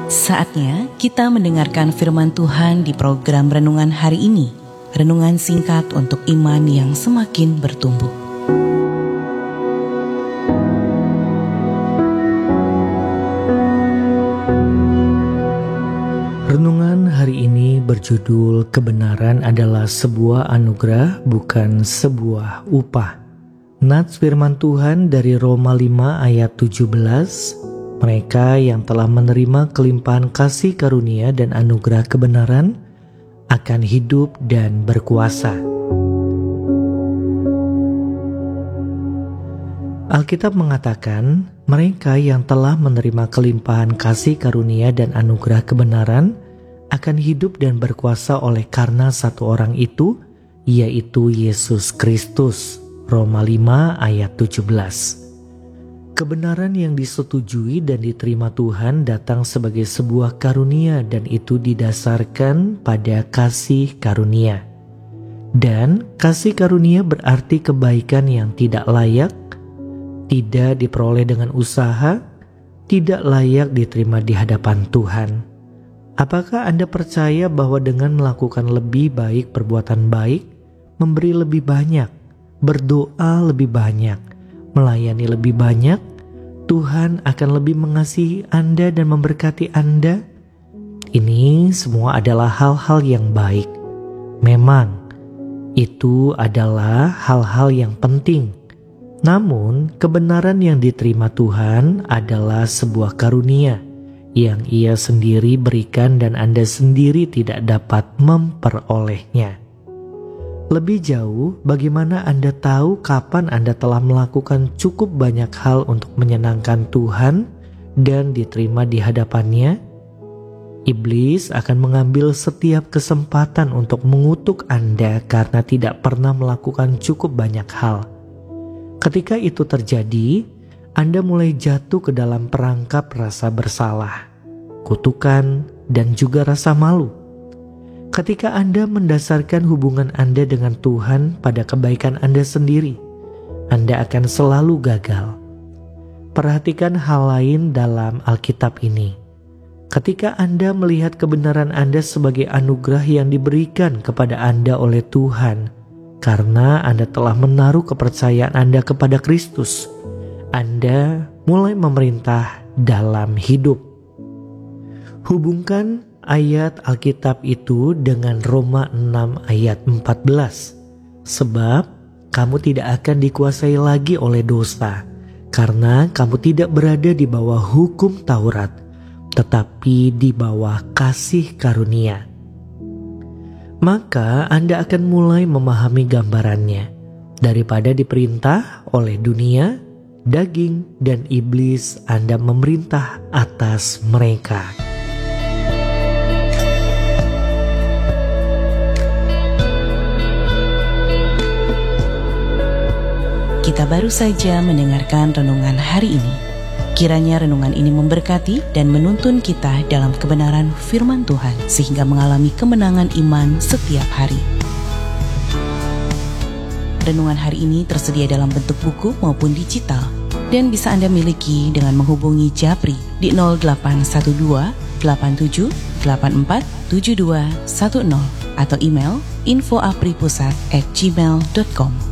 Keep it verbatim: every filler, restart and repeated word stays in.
Saatnya kita mendengarkan firman Tuhan di program Renungan hari ini. Renungan singkat untuk iman yang semakin bertumbuh. Renungan hari ini berjudul Kebenaran adalah sebuah anugerah, bukan sebuah upah. Nats firman Tuhan dari Roma lima ayat tujuh belas. Mereka yang telah menerima kelimpahan kasih karunia dan anugerah kebenaran akan hidup dan berkuasa. Alkitab mengatakan, mereka yang telah menerima kelimpahan kasih karunia dan anugerah kebenaran akan hidup dan berkuasa oleh karena satu orang itu, yaitu Yesus Kristus. Roma lima ayat tujuh belas. Kebenaran yang disetujui dan diterima Tuhan datang sebagai sebuah karunia dan itu didasarkan pada kasih karunia. Dan kasih karunia berarti kebaikan yang tidak layak, tidak diperoleh dengan usaha, tidak layak diterima di hadapan Tuhan. Apakah Anda percaya bahwa dengan melakukan lebih baik perbuatan baik, memberi lebih banyak, berdoa lebih banyak, melayani lebih banyak, Tuhan akan lebih mengasihi Anda dan memberkati Anda? Ini semua adalah hal-hal yang baik. Memang, itu adalah hal-hal yang penting. Namun, kebenaran yang diterima Tuhan adalah sebuah karunia yang Ia sendiri berikan dan Anda sendiri tidak dapat memperolehnya. Lebih jauh, bagaimana Anda tahu kapan Anda telah melakukan cukup banyak hal untuk menyenangkan Tuhan dan diterima di hadapannya? Iblis akan mengambil setiap kesempatan untuk mengutuk Anda karena tidak pernah melakukan cukup banyak hal. Ketika itu terjadi, Anda mulai jatuh ke dalam perangkap rasa bersalah, kutukan, dan juga rasa malu. Ketika Anda mendasarkan hubungan Anda dengan Tuhan pada kebaikan Anda sendiri, Anda akan selalu gagal. Perhatikan hal lain dalam Alkitab ini. Ketika Anda melihat kebenaran Anda sebagai anugerah yang diberikan kepada Anda oleh Tuhan, karena Anda telah menaruh kepercayaan Anda kepada Kristus, Anda mulai memerintah dalam hidup. Hubungkan ayat Alkitab itu dengan Roma enam ayat empat belas. Sebab kamu tidak akan dikuasai lagi oleh dosa, karena kamu tidak berada di bawah hukum Taurat, tetapi di bawah kasih karunia. Maka Anda akan mulai memahami gambarannya. Daripada diperintah oleh dunia, daging, dan iblis, Anda memerintah atas mereka. Kita baru saja mendengarkan renungan hari ini. Kiranya renungan ini memberkati dan menuntun kita dalam kebenaran firman Tuhan sehingga mengalami kemenangan iman setiap hari. Renungan hari ini tersedia dalam bentuk buku maupun digital dan bisa Anda miliki dengan menghubungi Japri di nol delapan satu dua delapan tujuh delapan empat tujuh dua satu nol atau email info apripusat at gmail dot com.